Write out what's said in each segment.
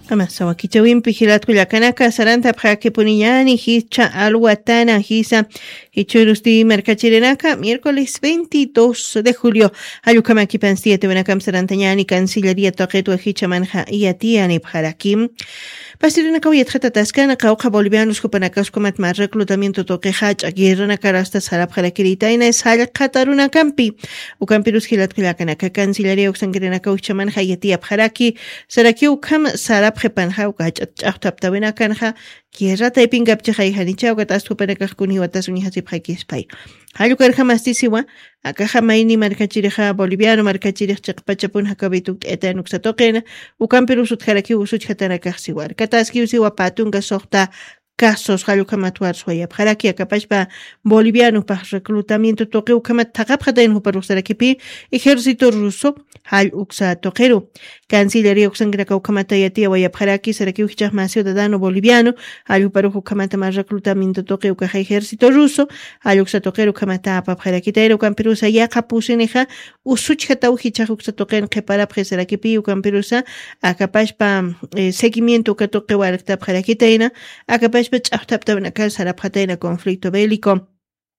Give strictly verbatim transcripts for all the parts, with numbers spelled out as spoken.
Ama sawakichawinpi hilatkullakanaka saranta p'aqui punillani hicha alwatana hisa hichurusti mercachirenaka miércoles veintidós de julio ayukamaki pansiete wenakam sarantañani cancillería toqetu hicha manja yatiani p'arakim Pasirina kawiyat khatataskan qawqa bolivianos kupanakaskumat ma reclutamiento toque hach guerrana karasta sarap khalakiritaina es hal qataruna campi ukampirus hilatkullakanaka cancillería uxangrena kawchaman hayatia p'araki saraki ukam sarap Jepanha ukach achtaptawena kanha kierra taiping gapcha hanicha ukatas kupanakak kuni watas unihasip hakispay halukar jamastisiwa akaja maini markachireja boliviano markachirej chaqpachapun hakabituk etan uksatoqena ukampirus utjaraki usuch hatanakajsiwar kataski usiwa patunga soqta casos halukamatua suaya p'araki akapashpa boliviano pa reclutamiento toque ukamat taqapqatayn huparusarakipi ejército ruso hal uksa toquero cancillería uksangraka ukamata yatia waya p'araki saraki ukichaq ma ciudadano boliviano hal uparuj ukamata ma reclutamiento toque ukaja ejército ruso hal uksa toquero ukamata pa p'arakitayra ukampirusa yaqa pusineja usuch hata ukichaq uksa toqen qeparapqe sarakipi ukampirusa akapashpa eh, seguimiento ukatoqe warakta p'arakitayna akapash Pachaptabnakan sarapataina conflicto bélico.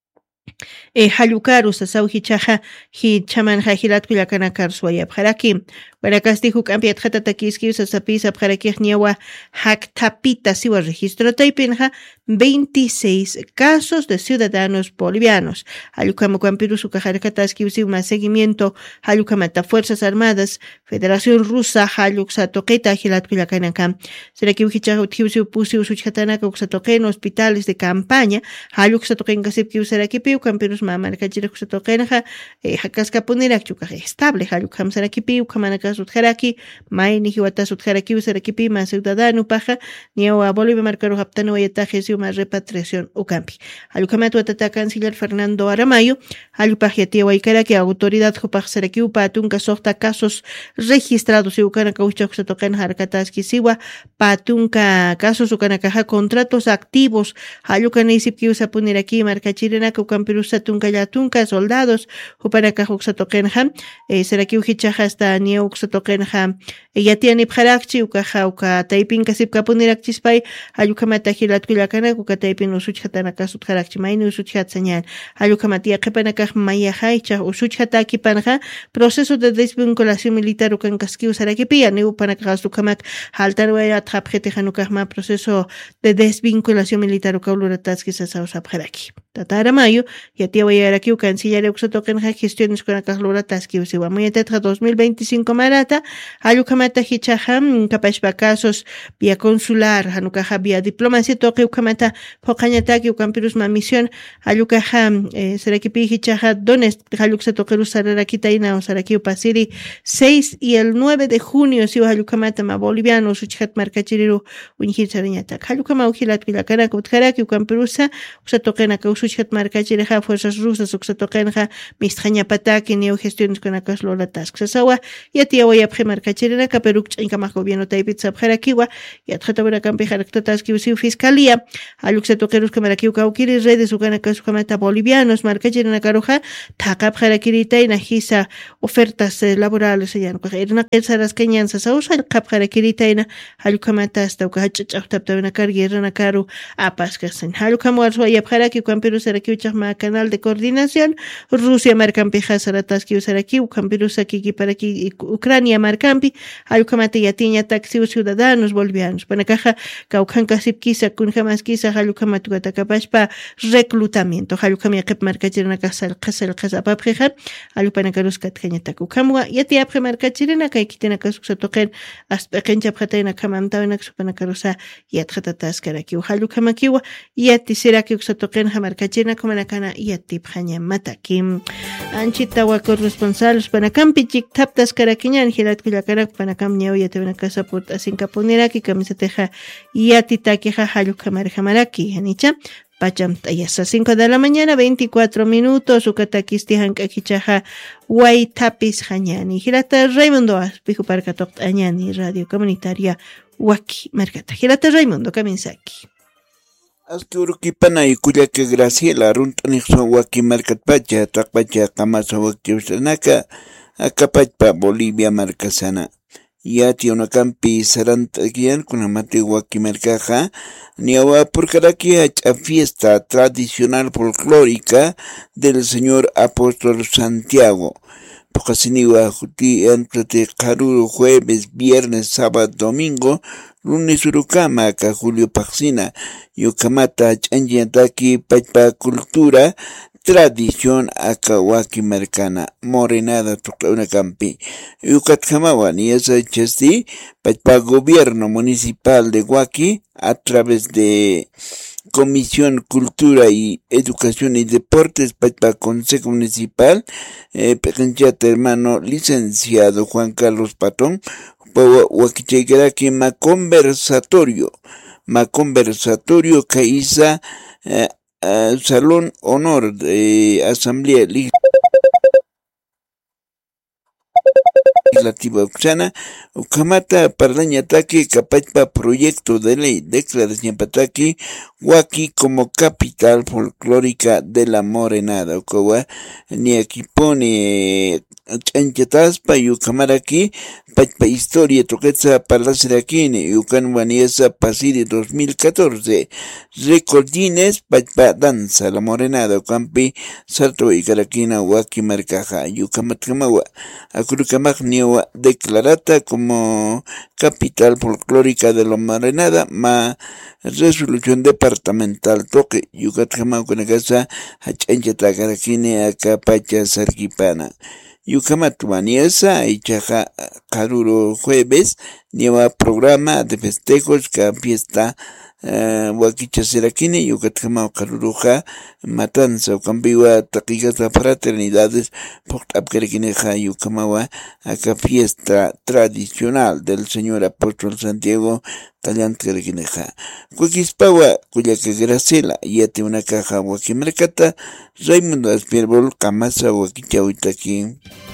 Eh, Halukaru sasau hichaja hi chaman hajilat kuyakanakar suaya p'araki. Barakasti huk ampiat hatatakiski sasapisa p'araki niawa haktapita siwa registro taipinja veintiséis casos de ciudadanos bolivianos. Halukamu campirus ukajarkataski usiuma seguimiento halukamata Fuerzas Armadas Federación Rusa haluksa toqueta hajilat kuyakanaka. Seraki uhichaja utiusi upusi usuchatanaka uksatoqen hospitales de campaña haluksa toqen kasipki usarakipi campirus mamar kachira kusatoqenja hakaskapunira chukaje estable halukam sarakipi ukamanaka sutjaraki maini hiwata sutjaraki usarakipi ma ciudadano paja niawa Bolivia marcaro haptano yataje siuma repatriación ukampi halukamatu atata canciller Fernando Aramayo halupajiatia waikaraki autoridad hupaj saraki upatunka sohta casos registrados y ukanaka uchaqsatoqen harkataski siwa patunka casos ukanaka contratos activos halukanisipki usapuniraki markachirenaka ukampirusa tunka yatunka soldados hupanaka uksatoqenja eh, seraki uhichaja hasta nieu uksatoqenja yatiani p'arakchi ukaja uka taipinka sipkapunirachispay hayukamata hilatkullakana uka taipin usuchhatanaka sutjarakchi mayni usuchhatsañan hayukamatiya qhipanaka mayajaycha usuchhataki panja proceso de desvinculación militar ukankaski usarakipi ani upanaka sukamak haltarwaya tjapjetejanukajma proceso de desvinculación militar ukaulurataski sasawsapjaraki tatara mayo yatia wayaraki canciller uksatoqenja gestiones kunakajlurataski usiwa muyatetja dos mil veinticinco marata hayukamata hichaja kapashpa casos vía consular hanukaja vía diplomacia toque ukamata poqañataki ukampirus ma misión hayukaja eh, sarakipi hichaja dones hayuksatoqeru sararakitaina o saraki upasiri seis y el nueve de junio siwa hayukamata ma boliviano suchat markachiriru unhitsariñata hayukama ujilat vilakana kutjaraki ukampirusa uksatoqenaka usuchat markachireja fuerzas rusas uksatoqenja mistjañapataki neo gestiones kunakajluratask sasawa yatia wayapje markachirenaka Perú ch'inkamaj gobierno taipitsa p'arakiwa yatqataurakampi jaraktataski usiu fiscalía haluksatoqerus kamarakiw kawkiri redes ukanaka sukamata bolivianos markachirenakaruja thaqa p'arakiritaina hisa ofertas eh, laborales yanqa irna qelsarasqañan sasawsa qap'arakiritaina halukamata hasta ukahach'ach'awtaptawenakar guerranakaru apaskasin halukamuar suaya p'araki ukampiru sarakiwchaq ma canal de coordinación Rusia markampi hasarataski usaraki ukampiru sakiki paraki Ucrania markampi halukamata yatiña taxi ciudadanos bolivianos panakaja kaukanka sipkisa kunjamaskisa halukamatu katakapashpa reclutamiento halukamia qep markachirenaka sal qasal qasapapjeja halupanakaruska tqañataku kamwa yatia apje markachirenaka ikitinaka suksatoqen aspaqencha phatayna kamamtawenak supanakarusa yatqatataskaraki halukamakiwa yati siraki uksatoqen hamarkachirenaka manakana yati phañamataki anchita wa corresponsalos panakampi chiktaptas karakiñan hilatkullakarak panakam ñaw yatawenaka saput asinkapuniraki kamisateja yatitakija halukamarjamaraki anicha Pacham tayasa cinco de la mañana veinticuatro minutos ukatakistijan kakichaja Waitapis hañani Hirata Raimundo Aspijo Parca Añani Radio Comunitaria Waki Marcata Hirata Raimundo Kaminsaki Asturuki panay kuyaka Graciela runtanixo Waki Marcatpacha Trakpacha Kamasa Waki Usanaka Acapachpa Bolivia Marcasana yati unakampi sarantakian kunamati wakimerkaja niawa porkaraki a fiesta tradicional folclórica del señor apóstol Santiago. Pokasiniwa juti entre karuru jueves, viernes, sábado, domingo, lunes urukama ka Julio Paxina, yukamata chanjiataki pachpa cultura, tradición akawaki mercana, morenada una campi. Yucatkamawa ni esa chesti, pachpa gobierno municipal de Huaki, a través de Comisión Cultura y Educación y Deportes para Consejo Municipal, eh, hermano licenciado Juan Carlos Patón, Huaquichegueraki ma conversatorio, ma conversatorio que hizo eh, eh, Salón Honor de Asamblea Legislativa Uxana, Ukamata Parlañataki, Capachpa Proyecto de Ley, Declaración Pataki, Huaki como capital folclórica de la Morenada, Ukawa, ni aquí pone Chanchataspa y Ukamaraki, Pachpa Historia Toquetza Parlacerakine, Ukanwaniesa Pasiri dos mil catorce, Recordines, Pachpa Danza, la Morenada, Ukampi, Salto y Carakina, Huaki Marcaja, Ukamatamawa, Acurucamagniwa declarada como capital folclórica de la Morenada, ma resolución departamental toque Yucatama con casa Hachanchata Carakine Acapacha Sarquipana. Yucamatuaniesa y Chaja Caruro jueves, lleva programa de festejos que fiesta Huaquicha Serakine, Yucatama Caruruja, Matanza, Cambiwa, Taquigas, fraternidades, Portapkerequineja, Yucamawa, acá fiesta tradicional del señor apóstol Santiago, Tallanterequineja. Cuaquispawa, cuya que Gracela, yate una caja Huaquimercata, Raimundo Aspierbol, Camasa, Huaquicha Huitaki.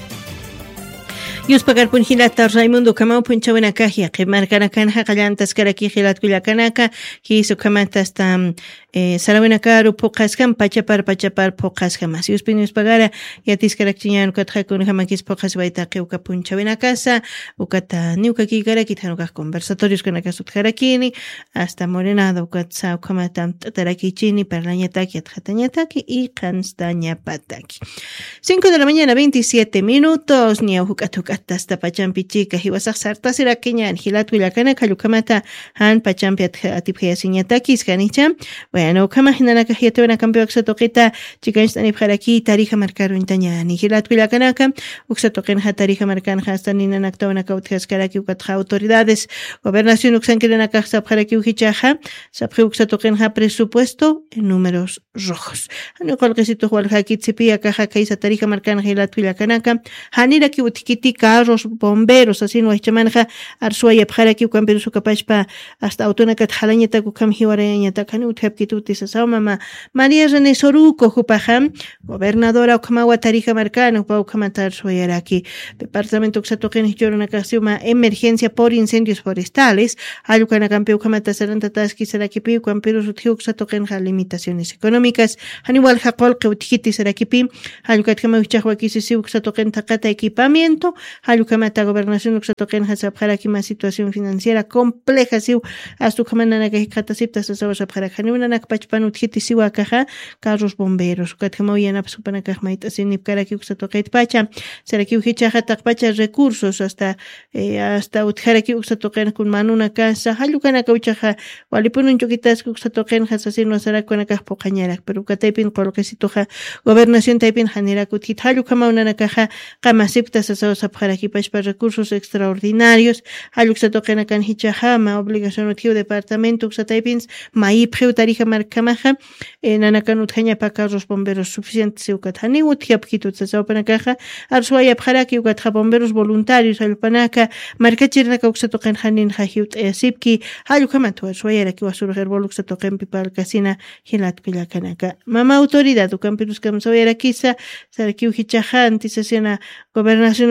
Yus pagar pun hilata Raimundo kamau pun chawena kahia que marcana canja callantas karaki hilat kuyakanaka hizo kamata hasta eh, sarawena caro pocas cam pachapar pachapar pocas camas yus pin yus pagara yatis karakchiñan katja kun hamakis pocas baita que uka pun chawena casa ukata ni uka kikara kitanuka conversatorios con acaso karakini hasta morenado ukatsa kamata tarakichini parlañataki atjatañataki y kanstaña pataki. cinco de la mañana veintisiete minutos ni ukatuka hasta pachampi chica y vas a sarta será keñan hilatu la cana kalukamata han pachampi atipia siñatakis kanicha bueno kama hinana kahiete una cambio oxatoqueta chica estani para aquí tarija marcar intaña ni hilatu la cana oxatoquen ha tarija marcan hasta ni nana actona cautjas karaki ukatja autoridades gobernación uxan que nana casa para aquí uhichaja sapre oxatoquen ha presupuesto en números rojos ano colquecito jual hakitsipia caja kaisa tarija marcan hilatu la cana hanira ki utikiti carros bomberos así no echamanja arsuaya pjaraki ukamperu su capachpa hasta autona kat halañeta kukam hiwaraña takani uthepkituti sasawma María René Soruco jupajam gobernadora ukamawa tarija marcano pa ukamatar suayaraki departamento uxatoquen hicieron una emergencia por incendios forestales ayukana campe ukamata saranta taski sarakipi ukamperu su uxatoquen limitaciones económicas aniwal jaqol que utkiti sarakipi ayukat kama uchahwaki sisi uxatoquen takata equipamiento Halukamata gobernación uxatoquen hasapjara kima situación financiera compleja siu hasta kamana que katasipta sasawa sapjara kanuna nak pachpanu tjiti siwa kaja carros bomberos katmoyana supana kajmaita sinip karaki uxatoqet pacha seraki uhichaja takpacha recursos hasta eh, hasta utjaraki uxatoquen kun manuna casa halukana kauchaja walipunun chukitas uxatoqen hasasino sarakona kajpoqañarak pero kataypin qolqesitoja gobernación taypin hanira kutit halukama una kaja kamasipta sasawa para aquí para recursos extraordinarios aluxatoqena kan hichahama obligación utiu departamento uxataipins mai preu tarija marcamaja en anakan utjaña pa carros bomberos suficientes ukatani utiapkitu tsasopana caja arsuaya para que ukatja bomberos voluntarios alpanaka marcachirna uxatoqen hanin hahiut esipki alukamato arsuaya ki wasurger boluxatoqen pipal casina hilat pilakanaka mama autoridad ukampirus kam soyara kisa sarki hichaha antisesena gobernación uxatoqen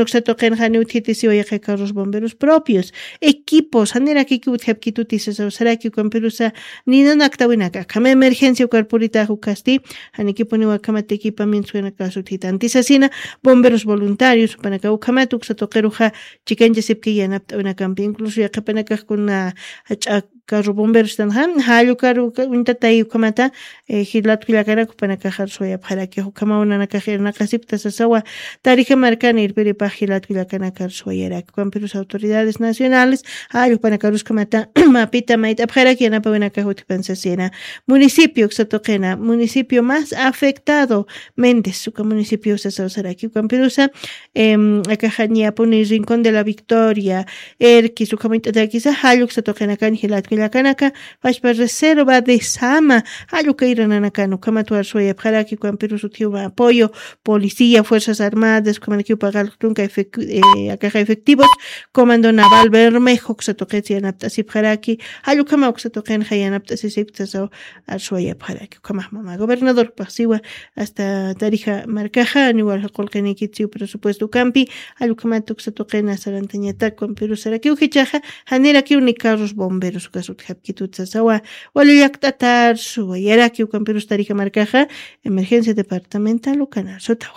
toquen Hanuti si oye carros bomberos propios, equipos, Hanera Kiki Uthapkituti Saraki con Perusa, ni no Nactawinaka, Kama emergencia Carpurita Jucasti, Han equipo ni Wakamate equipamiento en el caso Titantisasina, bomberos voluntarios, Panaka Ukamatuk, Satokeruja, Chicken Jesipki y una campi, incluso ya Kapanaka con una carro bomberos tan ham, Halu Karu, un tatay Ukamata, Hilat Kilakara, Panaka Harsoya, para que Hukama una Nakajera Nakasipta Sasawa, Tarija Marcana y Peripa Hilat Kilakana Karsoyera, con Perus autoridades nacionales, Halu Panakarus Kamata, Mapita Maita, para que Anapavenaka Hutipensasena, municipio Xatoquena, municipio más afectado, Méndez, su municipio Sasaraki, con Perusa, Acajania, Puni, Rincón de la Victoria, Erki, su camita de Akiza, Halu Xatoquena, Canjilat Kilakanaka, Vashpa Reserva de Sama, Halu Kairananakano, Kamatuar Soya, para que con Perus utiuba apoyo, policía, fuerzas armadas, como el que pagar nunca efectivos, Comando Naval Bermejo, Xatoquetia, Naptasi Paraki, Halu Kama Xatoquen, Hayanaptasi Siptaso, Arsoya Paraki, Kama Mama, gobernador Pasiwa, hasta Tarija Marcaja, igual Colcanikitiu, presupuesto Campi, Halu Kama Xatoqena, Sarantañata, con Perú Saraki, Ujichaja, Hanera que unicarros bomberos, Casut Hapkitutsasawa, Waluyaktatar, Subayaraki, con Perú Tarija Marcaja, emergencia departamental, Ucanar, Sotawa.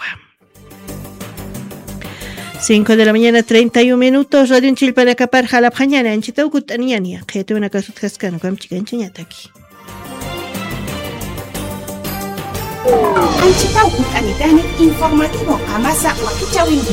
cinco de la mañana, treinta y un minutos, Radio Chilpana Capar, Jalapjañana, en Chitaucutaniania, que te una casa cascano, con chica en Chiñataki. Anchitaucutanitani, informativo, Amasa, Huaquichawingi.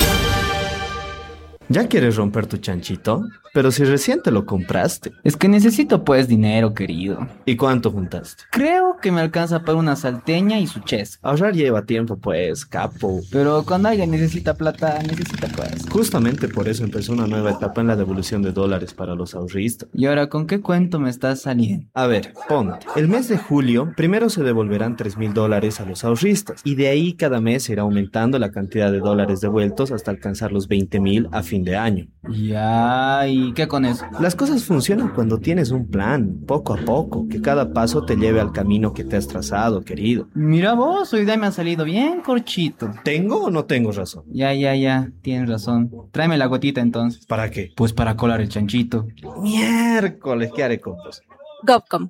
¿Ya quieres romper tu chanchito? Pero si recién te lo compraste. Es que necesito pues dinero, querido. ¿Y cuánto juntaste? Creo que me alcanza para una salteña y su ches. Ahorrar lleva tiempo pues, capo. Pero cuando alguien necesita plata, necesita pues. Justamente por eso empezó una nueva etapa en la devolución de dólares para los ahorristas. ¿Y ahora con qué cuento me estás saliendo? A ver, ponte. El mes de julio, primero se devolverán tres mil dólares a los ahorristas. Y de ahí cada mes irá aumentando la cantidad de dólares devueltos hasta alcanzar los veinte mil a fin de año. Ya, ¿y qué con eso? Las cosas funcionan cuando tienes un plan, poco a poco, que cada paso te lleve al camino que te has trazado, querido. Mira vos, hoy día me ha salido bien corchito. ¿Tengo o no tengo razón? Ya, ya, ya, tienes razón. Tráeme la gotita entonces. ¿Para qué? Pues para colar el chanchito. Miércoles, ¿qué haré con vos? Gopcom.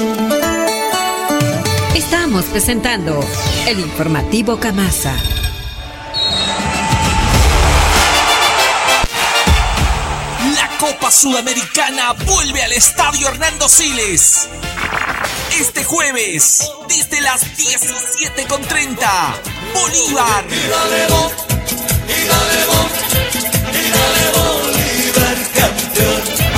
Estamos presentando el informativo Camasa. Copa Sudamericana vuelve al Estadio Hernando Siles. Este jueves, desde las diecisiete con treinta, Bolívar. Y dale, y dale,